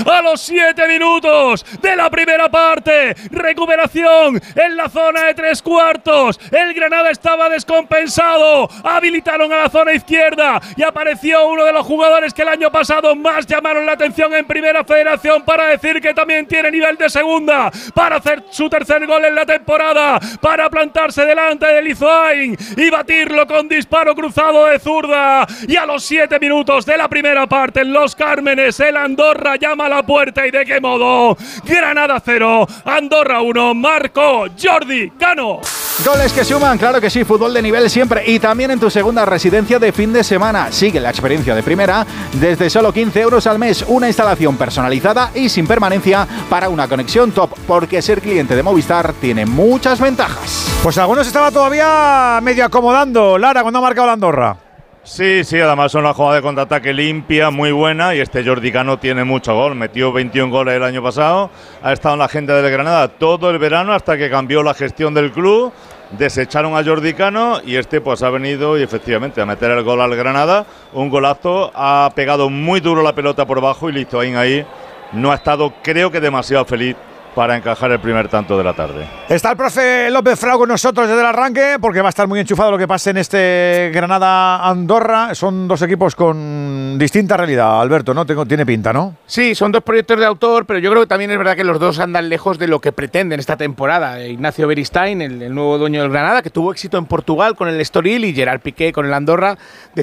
a los 7 minutos de la primera parte. Recuperación en la zona de 3/4. El Granada estaba descompensado. Habilitaron a la zona izquierda y apareció uno de los jugadores que el año pasado más llamaron la atención en Primera Federación para decir que también tiene nivel de segunda, para hacer su tercer gol en la temporada, para plantarse delante de Lizoain y batirlo con disparo cruzado de zurda. Y a los 7 minutos de la primera parte en Los Cármenes, el Andorra llama a la puerta. ¿Y de qué modo? Granada 0, Andorra 1, marcó Jordi Cano. Goles que suman, claro que sí, fútbol de nivel siempre. Y también en tu segunda residencia de fin de semana. Sigue la experiencia de primera desde solo 15 euros al mes. Una instalación personalizada y sin permanencia para una conexión top. Porque ser cliente de Movistar tiene muchas ventajas. Pues algunos estaba todavía medio acomodando, Lara, cuando ha marcado la Andorra. Sí, además es una jugada de contraataque limpia, muy buena, y este Jordi Cano tiene mucho gol, metió 21 goles el año pasado, ha estado en la agenda del Granada todo el verano hasta que cambió la gestión del club, desecharon a Jordi Cano y este pues ha venido y efectivamente a meter el gol al Granada, un golazo, ha pegado muy duro la pelota por abajo y Lizoain ahí no ha estado, creo que demasiado feliz para encajar el primer tanto de la tarde. Está el profe López Frau con nosotros desde el arranque, porque va a estar muy enchufado lo que pase en este Granada-Andorra. Son dos equipos con distinta realidad, Alberto, ¿no? Tiene pinta, ¿no? Sí, son dos proyectos de autor, pero yo creo que también es verdad que los dos andan lejos de lo que pretenden esta temporada. Ignacio Beristain, el nuevo dueño del Granada, que tuvo éxito en Portugal con el Estoril, y Gerard Piqué con el Andorra,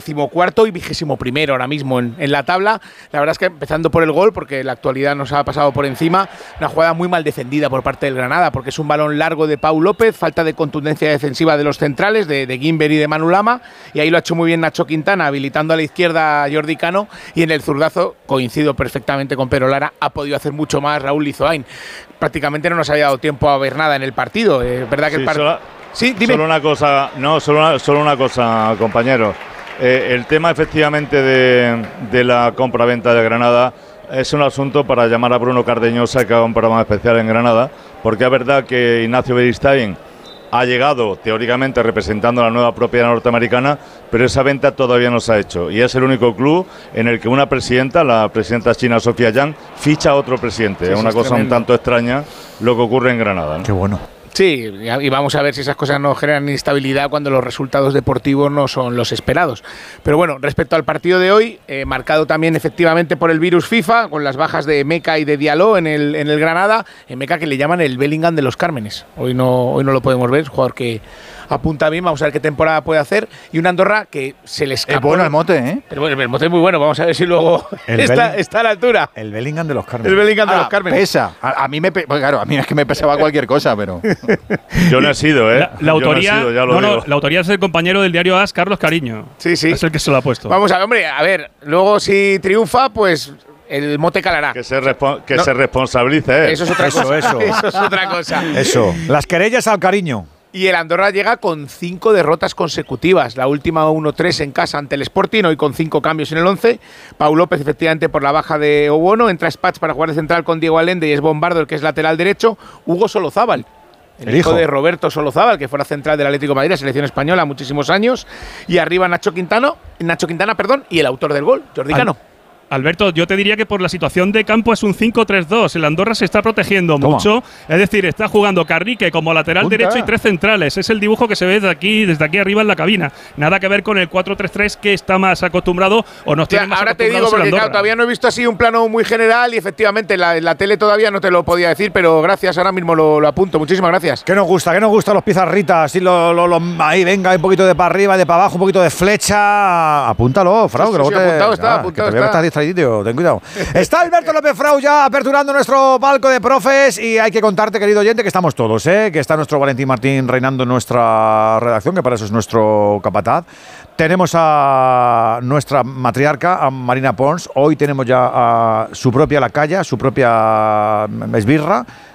14º y 21º ahora mismo en la tabla. La verdad es que empezando por el gol, porque la actualidad nos ha pasado por encima, una jugada muy mal defendida por parte del Granada, porque es un balón largo de Pau López, falta de contundencia defensiva de los centrales, de Guimber y de Manu Lama, y ahí lo ha hecho muy bien Nacho Quintana, habilitando a la izquierda a Jordi Cano, y en el zurdazo, coincido perfectamente con Pedro Lara, ha podido hacer mucho más Raúl Lizoain. Prácticamente no nos había dado tiempo a ver nada en el partido. ¿Verdad que el partido? Sí, dime. Solo una cosa, compañeros. El tema efectivamente de la compra-venta de Granada es un asunto para llamar a Bruno Cardeñosa, que haga un programa especial en Granada, porque es verdad que Ignacio Beristain ha llegado teóricamente representando a la nueva propiedad norteamericana, pero esa venta todavía no se ha hecho y es el único club en el que una presidenta, la presidenta china Sofía Yang, ficha a otro presidente. Sí, es una cosa tremendo. Un tanto extraña lo que ocurre en Granada, ¿no? Qué bueno. Sí, y vamos a ver si esas cosas no generan inestabilidad cuando los resultados deportivos no son los esperados. Pero bueno, respecto al partido de hoy, marcado también efectivamente por el virus FIFA, con las bajas de Meca y de Diallo en el Granada, en Meca que le llaman el Bellingham de los Cármenes. Hoy no lo podemos ver, jugador que apunta bien, vamos a ver qué temporada puede hacer, y un Andorra que se le escapó. Es bueno el mote, ¿eh? El mote es muy bueno, vamos a ver si luego está a la altura. El Bellingham de los Cármenes. El Bellingham de los Cármenes. Pesa. A mí pues claro, a mí es que me pesaba cualquier cosa, pero… Yo no he sido, ¿eh? La autoría, no he sido, ya lo digo. La autoría es el compañero del diario AS, Carlos Cariño. Sí. Es el que se lo ha puesto. Vamos a ver, hombre, a ver, luego si triunfa, pues el mote calará. Que se responsabilice, ¿eh? Eso es otra cosa. Eso es otra cosa. Eso. Las querellas al cariño. Y el Andorra llega con 5 derrotas consecutivas. La última 1-3 en casa ante el Sporting, hoy con 5 cambios en el 11. Pau López, efectivamente, por la baja de Obono. Entra Spats para jugar de central con Diego Allende y es Bombardo, el que es lateral derecho. Hugo Solozábal, el hijo de Roberto Solozábal, que fuera central del Atlético de Madrid, la selección española, muchísimos años. Y arriba Nacho Quintana, y el autor del gol, Jordi Cano. Alberto, yo te diría que por la situación de campo es un 5-3-2. El Andorra se está protegiendo mucho. Es decir, está jugando Carrique como lateral derecho y 3 centrales. Es el dibujo que se ve desde aquí arriba en la cabina. Nada que ver con el 4-3-3 que está más acostumbrado o nos tiene más ahora te digo, porque claro, todavía no he visto así un plano muy general y efectivamente la tele todavía no te lo podía decir, pero gracias, ahora mismo lo apunto. Muchísimas gracias. ¿Qué nos gusta los pizarritas? Y ahí venga, un poquito de para arriba, de para abajo, un poquito de flecha. Apúntalo, Frau, que apuntado está. Ten cuidado. Está Alberto López Frau ya aperturando nuestro palco de profes y hay que contarte, querido oyente, que estamos todos, que está nuestro Valentín Martín reinando en nuestra redacción, que para eso es nuestro capataz. Tenemos a nuestra matriarca, a Marina Pons. Hoy tenemos ya a su propia lacaya, su propia esbirra,